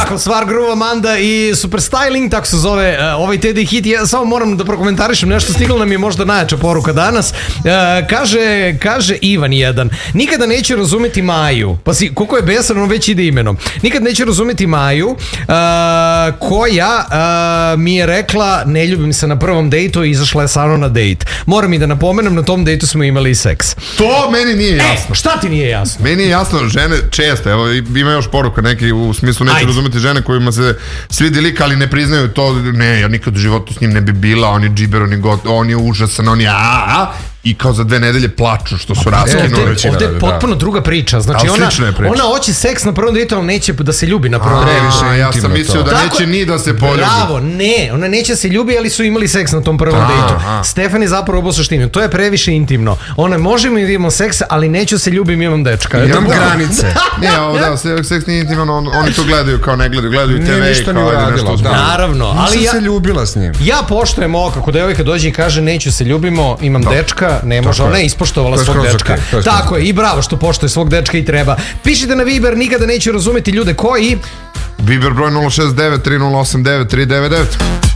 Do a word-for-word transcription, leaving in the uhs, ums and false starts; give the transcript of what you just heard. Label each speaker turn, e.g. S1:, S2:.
S1: Dakle, Stvar Groove, Amanda i Super Styling, tako se zove uh, ovaj Teddy hit. Ja samo moram da prokomentarišem nešto, stigla nam je možda najjača poruka danas. Uh, kaže, kaže Ivan jedan, nikada neću razumeti Maju, pa si, koliko je besan, on već ide imenom. Nikad neću razumeti Maju, uh, koja uh, mi je rekla ne ljubim se na prvom dejtu i izašla je sa mnom na dejt. Moram i da napomenem, na tom dejtu smo imali seks.
S2: To meni nije jasno.
S1: E, šta ti nije jasno?
S2: Meni je jasno, žene često, evo ima još poruka neki u smislu neću Ajde. razumeti žene kojima se svidi lik, ali ne priznaju to, ne, ja nikad u životu s njim ne bi bila, on je džiber, on je, got, on je užasan, on je a, a, i kao za dve nedelje plaču što su raskinuli.
S1: Ovdje, ovdje je potpuno druga priča. Znači ona, ona hoće seks na prvom dejtu, ali neće da se ljubi na prvom dejtu.
S2: Ja sam mislio da
S1: Tako,
S2: neće ni da se poljubi.
S1: Bravo, ne, ona neće se ljubi, ali su imali seks na tom prvom a, dejtu. A. Stefan je zapravo obo suštinu. To je previše intimno. Ona možemo i da imamo seks, ali neću se ljubim, imam dečka.
S3: Imam granice.
S2: Ne, ovo da, seks nije intiman, on, oni to gledaju kao ne gledaju, gledaju te ve.
S3: Nije ništa ni uradila.
S1: Naravno. Ali
S3: ja se ljubila s njim.
S1: Ja poštujem ovo kako devojka dođe i kaže neću se ljubimo, imam dečka, ne može, ona ispoštovala svog dečka. Okay, je Tako je, i bravo što poštuje svog dečka i treba. Pišite na Viber, nikada neću razumeti ljude koji...
S2: Viber broj nula šest devet tri nula osam devet tri devet devet.